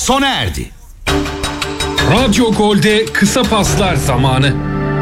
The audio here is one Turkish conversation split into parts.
sona erdi. Radyo Gol'de kısa paslar zamanı.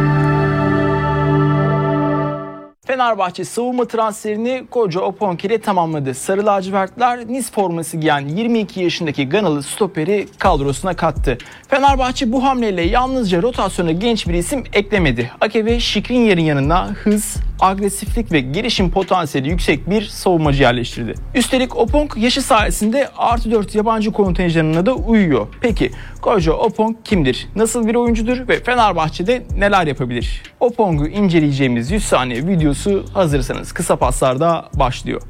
Fenerbahçe savunma transferini Koca Oponk ile tamamladı. Sarı lacivertler Nice forması giyen 22 yaşındaki Ganalı stoperi kadrosuna kattı. Fenerbahçe bu hamleyle yalnızca rotasyona genç bir isim eklemedi. Ake ve Skriniar'ın yanına hız, agresiflik ve gelişim potansiyeli yüksek bir savunmacı yerleştirdi. Üstelik Oponk yaşı sayesinde +4 yabancı kontenjanına da uyuyor. Peki Koca Oponk kimdir? Nasıl bir oyuncudur ve Fenerbahçe'de neler yapabilir? Oponk'u inceleyeceğimiz 100 saniye videosu hazırsanız kısa paslarda başlıyor.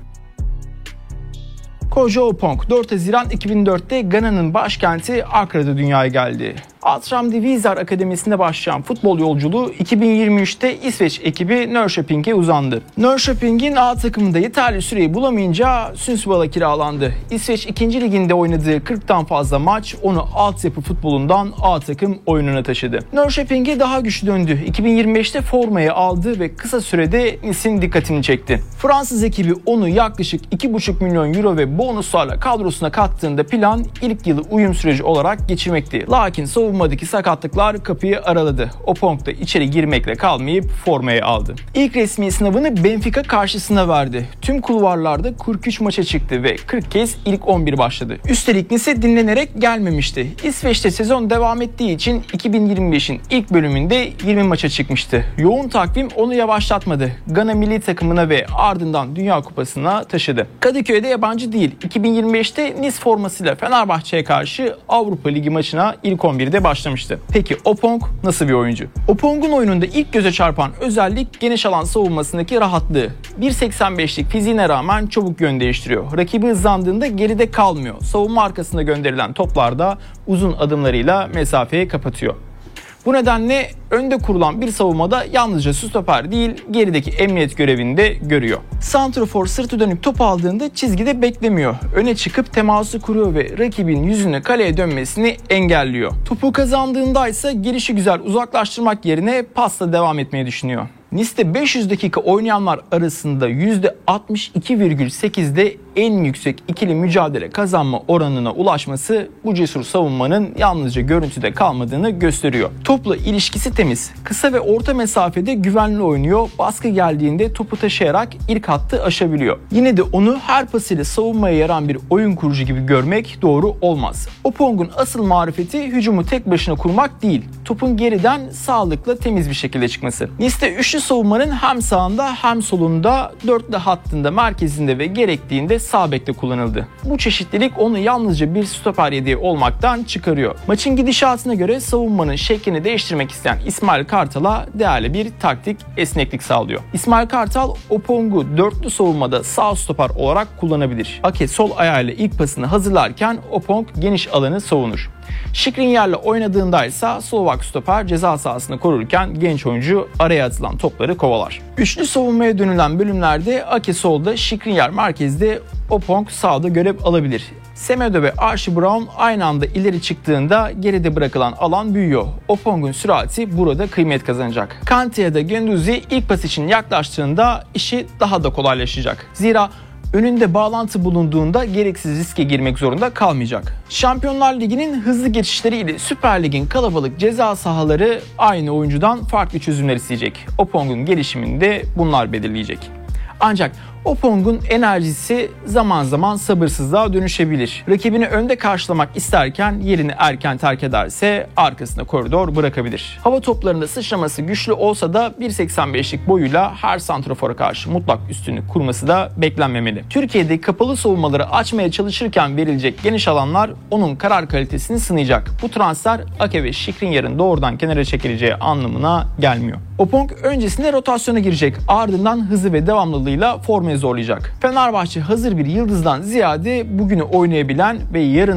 Koca Oponk 4 Haziran 2004'te Gana'nın başkenti Akra'da dünyaya geldi. Altram Divizar Akademisi'nde başlayan futbol yolculuğu 2023'te İsveç ekibi Norrköping'e uzandı. Norrköping'in A takımında yeterli süreyi bulamayınca Sundsvall'a kiralandı. İsveç 2. Ligi'nde oynadığı 40'tan fazla maç onu altyapı futbolundan A takım oyununa taşıdı. Norrköping'e daha güçlü döndü. 2025'te formayı aldı ve kısa sürede Nice'in dikkatini çekti. Fransız ekibi onu yaklaşık 2,5 milyon euro ve bonuslarla kadrosuna kattığında plan ilk yılı uyum süreci olarak geçirmekti. Lakin savunmadaki sakatlıklar kapıyı araladı. Oponk da içeri girmekle kalmayıp formayı aldı. İlk resmi sınavını Benfica karşısına verdi. Tüm kulvarlarda 43 maça çıktı ve 40 kez ilk 11 başladı. Üstelik Nice dinlenerek gelmemişti. İsveç'te sezon devam ettiği için 2025'in ilk bölümünde 20 maça çıkmıştı. Yoğun takvim onu yavaşlatmadı. Gana milli takımına ve ardından Dünya Kupası'na taşıdı. Kadıköy'de yabancı değil. 2025'te Nice formasıyla Fenerbahçe'ye karşı Avrupa Ligi maçına ilk 11'de başlamıştı. Peki Oponk nasıl bir oyuncu? Oponk'un oyununda ilk göze çarpan özellik geniş alan savunmasındaki rahatlığı. 1.85'lik fiziğine rağmen çabuk yön değiştiriyor. Rakibi hızlandığında geride kalmıyor. Savunma arkasında gönderilen toplarda uzun adımlarıyla mesafeyi kapatıyor. Bu nedenle önde kurulan bir savunmada yalnızca stoper değil, gerideki emniyet görevini de görüyor. Santrafor sırtı dönük top aldığında çizgide beklemiyor. Öne çıkıp teması kuruyor ve rakibin yüzüne kaleye dönmesini engelliyor. Topu kazandığında ise gelişigüzel uzaklaştırmak yerine pasla devam etmeyi düşünüyor. Nice'de 500 dakika oynayanlar arasında %62,8'de en yüksek ikili mücadele kazanma oranına ulaşması bu cesur savunmanın yalnızca görüntüde kalmadığını gösteriyor. Topla ilişkisi temiz. Kısa ve orta mesafede güvenli oynuyor. Baskı geldiğinde topu taşıyarak ilk hattı aşabiliyor. Yine de onu her pasıyla savunmaya yaran bir oyun kurucu gibi görmek doğru olmaz. Oponk'un asıl marifeti hücumu tek başına kurmak değil, topun geriden sağlıkla temiz bir şekilde çıkması. Nice'de üçlü savunmanın hem sağında hem solunda, dörtlü hattında, merkezinde ve gerektiğinde sağ bekte kullanıldı. Bu çeşitlilik onu yalnızca bir stoper yedeği olmaktan çıkarıyor. Maçın gidişatına göre savunmanın şeklini değiştirmek isteyen İsmail Kartal'a değerli bir taktik esneklik sağlıyor. İsmail Kartal, Oponk'u dörtlü savunmada sağ stoper olarak kullanabilir. Ake sol ayağıyla ilk pasını hazırlarken Oponk geniş alanı savunur. Skriniar'la oynadığında ise Slovak stoper ceza sahasını korurken genç oyuncu araya atılan topları kovalar. Üçlü savunmaya dönülen bölümlerde Ake solda, Skriniar merkezde, Oponk sağda görev alabilir. Semedo ve Archie Brown aynı anda ileri çıktığında geride bırakılan alan büyüyor. Oponk'un sürati burada kıymet kazanacak. Kante ya da Guendouzi ilk pas için yaklaştığında işi daha da kolaylaşacak. Zira önünde bağlantı bulunduğunda gereksiz riske girmek zorunda kalmayacak. Şampiyonlar Ligi'nin hızlı geçişleri ile Süper Lig'in kalabalık ceza sahaları aynı oyuncudan farklı çözümler isteyecek. Oponk'un gelişimini de bunlar belirleyecek. Ancak Oponk'un enerjisi zaman zaman sabırsızlığa dönüşebilir. Rakibini önde karşılamak isterken yerini erken terk ederse arkasına koridor bırakabilir. Hava toplarında sıçraması güçlü olsa da 1.85'lik boyuyla her santrafora karşı mutlak üstünlük kurması da beklenmemeli. Türkiye'de kapalı savunmaları açmaya çalışırken verilecek geniş alanlar onun karar kalitesini sınayacak. Bu transfer Ake ve Skriniar'ın doğrudan kenara çekileceği anlamına gelmiyor. Oponk öncesinde rotasyona girecek, ardından hızı ve devamlılığıyla formayı zorlayacak. Fenerbahçe hazır bir yıldızdan ziyade bugünü oynayabilen ve yarın